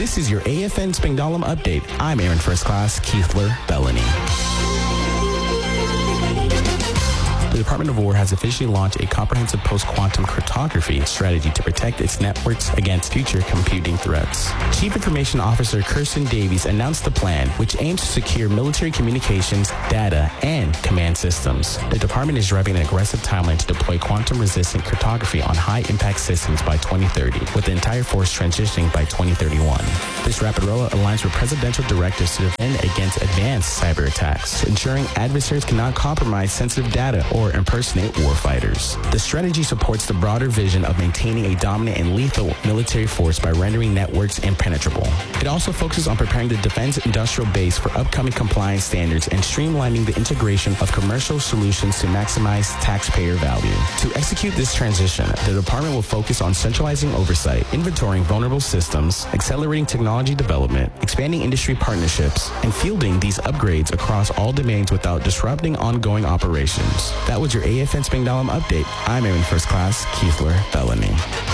This is your AFN Spangdahlem update. I'm Aaron First Class Keithler Bellany. The Department of War has officially launched a comprehensive post-quantum cryptography strategy to protect its networks against future computing threats. Chief Information Officer Kirsten Davies announced the plan, which aims to secure military communications, data, and command systems. The department is driving an aggressive timeline to deploy quantum-resistant cryptography on high-impact systems by 2030, with the entire force transitioning by 2031. This rapid rollout aligns with presidential directives to defend against advanced cyber attacks, ensuring adversaries cannot compromise sensitive data or impersonate warfighters. The strategy supports the broader vision of maintaining a dominant and lethal military force by rendering networks impenetrable. It also focuses on preparing the defense industrial base for upcoming compliance standards and streamlining the integration of commercial solutions to maximize taxpayer value. To execute this transition, the department will focus on centralizing oversight, inventorying vulnerable systems, accelerating technology development, expanding industry partnerships, and fielding these upgrades across all domains without disrupting ongoing operations. That was your AFN Spangdahlem update. I'm Aaron First Class Keithler Bellany.